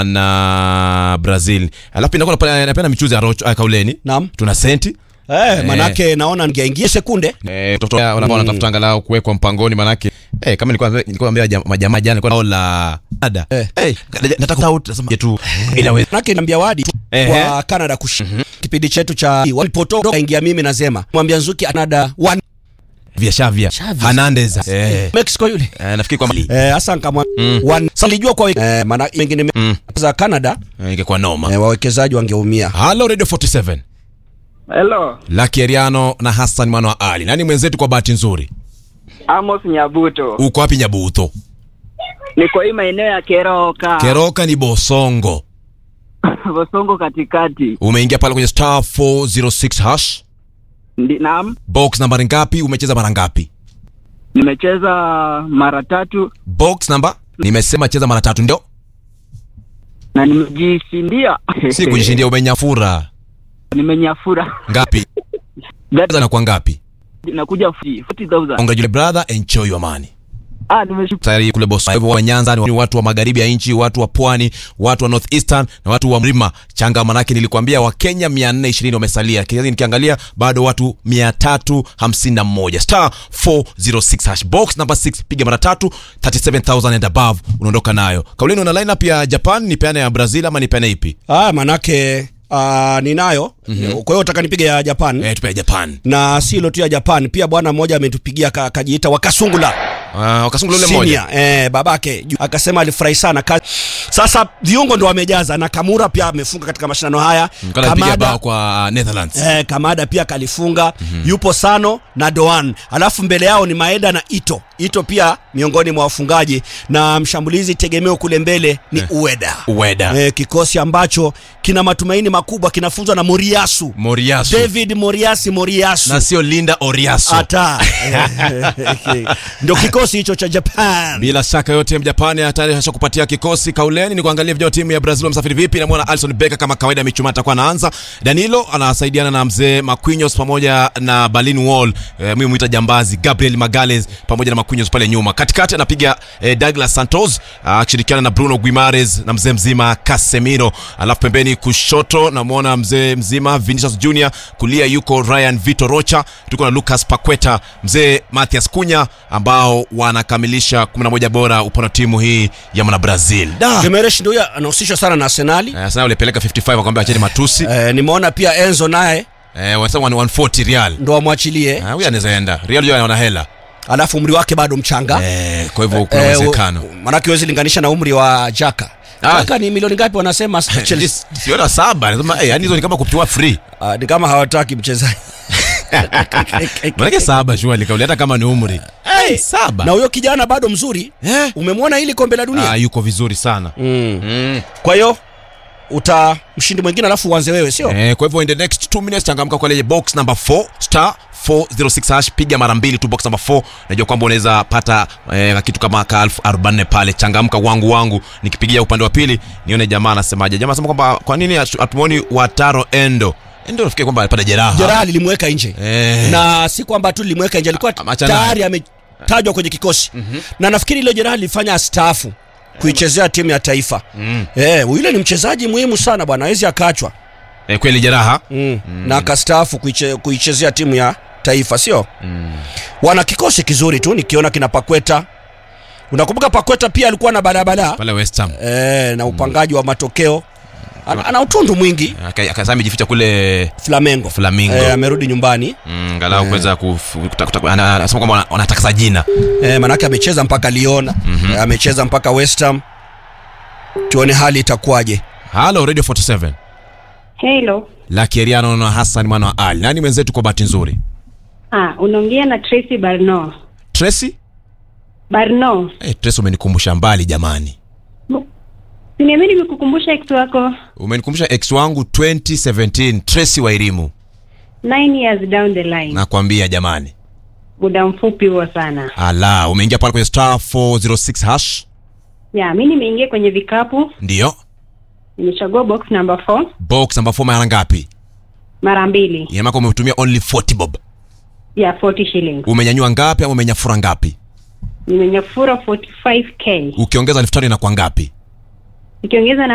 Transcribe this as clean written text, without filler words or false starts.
na Brazil. Alafu napenda michuzi ya Rocho Kauleni. Naam. Tuna senti. Manake naona ningeingia sekunde. Wanatafuta angalau kuwekwa mpangoni manake. Kama nilikuwa naambia majamaa jana nilikuwa la ada. Nataka out nasema tu ila wewe. Manake niambia wadi kwa Canada kipindi chetu cha walipotoka ingia mimi nasema mwambia Nzuki Canada 1 Xavier Hernandez Mexico yule. Nafikiri kwamba hasa kama 1 salijua kwa maana mengine za Canada ingekuwa noma. Wawekezaji wangeumia. Hello Radio 47. Hello. Lucky Ariano na Hassan Mwana Ali. Nani mwenzetu kwa bahati nzuri? Amos Nyabuto. Uko wapi Nyabuto? Niko hii maeneo ya Keroka. Keroka ni Bosongo. Bosongo katikati. Umeingia pale kwenye star 406 hash? Naam. Box nambari ngapi? Umecheza mara ngapi? Nimecheza mara 3. Box number? Nimesema cheza mara 3 ndio? Na nimejishindia. Si kujishindia, umenyafura. Nimenyafura. Ngapi? Gaza na kwa ngapi? Nakuja 40,000. Congratulations brother, enjoy your money. Nimeshukuru. Tayari kule boss. Hivyo wa Nyanza ni watu wa magharibi ya nchi, watu wa pwani, watu wa North Eastern na watu wa mlima. Changa manake nilikwambia wa Kenya 420 wamesalia. Kiasi nikiangalia bado watu 351. Star 406 hash box number 6 piga mara 3 37,000 and above unaondoka nayo. Kaulini una line up ya Japan, ni peana ya Brazil ama ni peana ipi? Manake ninayo. Kwa hiyo nataka nipige ya Japan. Tupe ya Japan. Na si lotu ya Japan, pia bwana mmoja ametupigia akajiita Wakasungula. Wakasungula yule mmoja. Babake akasema alifurahi sana. Sasa viungo ndo wamejaza na Kamura pia amefunga katika mashindano haya. Kamada bao kwa Netherlands. Kamada pia kalifunga. Yupo Sano na Doan. Alafu mbele yao ni Maeda na Ito. Ito pia miongoni mwa wafungaji na mshambulizi tegemeo kule mbele ni Ueda. Kikosi ambacho kina matumaini makubwa kinafunzwa na Moriyasu. David Moriyasu. Na sio Linda Oriaso. Ata. Ndio kikosi hicho cha Japan. Bila shaka yote Mjapani hatari hasha kupatia kikosi. Kauleni ni kuangalia vijana timu ya Brazil msafiri vipi, na muona Alisson Becker kama kawaida michuma atakuwa anaanza. Danilo anasaidiana na mzee Marquinhos pamoja na Berlin Wall. Mimi muita jambazi Gabriel Magalhaes pamoja na Marquinhos pale nyuma. Katikati anapiga Douglas Santos akishirikiana na Bruno Guimares na mzee mzima Casemiro. Alafu pembeni kushoto namuona mzee mzima Vinicius Junior, kulia yuko Ryan Vitor Rocha, tuko na Lucas Paqueta, mzee Matheus Cunha ambao wanakamilisha 11 bora upande timu hii ya mwana Brazil. Guimares ndio anahusishwa sana na Arsenal. Arsenal alipeleka 55 akamwambia acheni matusi. Nimeona pia Enzo naye wanasema 140 Real. Ndio amwachilie. Huyu anaweza enda. Real yeye anaona hela. Alafu umri wake bado mchanga. Kwa hivyo kuna uwezekano. Maana kiwezi linganisha na umri wa Jaka. Jaka ni milioni ngapi wanasema Chelsea? Siona 7. Anasema yani hizo ni kama kupitiwa free. Ni kama hawataki mchezaji. Maana 7 shwali kauli hata kama ni umri. 7. Na huyo kijana bado mzuri. Umemwona ili kombe la dunia? Yuko vizuri sana. Kwa hiyo mshindi mwingine alafu uanze wewe, sio? Kwa hivyo in the next 2 minutes changamka kwa ile box number 4 star 406 hash piga mara 2 tu box number 4. Najua kwamba unaweza pata kitu kama 1040 pale. Changamka wangu nikipigia upande wa pili nione jamaa anasemaje. Jamaa anasema kwamba kwa nini atumuoni Wataru Endo nafikiri kwamba alipata jeraha lilimweka nje. Na si kwamba tu lilimweka nje, alikuwa tayari ametajwa kwenye kikosi. Na nafikiri ile jeraha lilifanya astaafu kuichezea timu ya taifa. Yule ni mchezaji muhimu sana bwana, hawezi akaachwa. Kweli jeraha. Na akastaafu kuichezea timu ya taifa, sio? Wana kikosi kizuri tu, nikiona kina Paqueta. Unakumbuka Paqueta pia alikuwa na balabala pale West Ham. Na upangaji wa matokeo. Ana utundu mwingi. Akasema amejificha kule Flamengo. Amerudi nyumbani. Angalau kuweza anasema kwamba anataka jina. Maana yake amecheza mpaka Lyon, amecheza mpaka West Ham. Tuone hali itakuwaje. Hello Radio 47. Hello. Lucky Ariano na Hassan Mwana Ali. Nani mwenzetu kwa bahati nzuri? Unaongea na Tracy Barno. Tracy? Barno. Tracy umenikumbusha mbali jamani. Niamini nimekukumbusha ex wako. Umenikumbusha ex wangu 2017, Tracy Wairimu. 9 years down the line. Nakwambia jamani. Muda mfupi huo sana. Umeingia pale kwenye star 406 hash? Mimi nimeingia kwenye vikapu. Ndio. Nimechagua box number 4. Box number 4 mara ngapi? Mara 2. Yeye mako umetumia only 40 bob. 40 shillings. Umenyanyua ngapi au umenyafura ngapi? Nimenyafura 45k. Ukiongeza 1500 inakuwa ngapi? Ukiongeza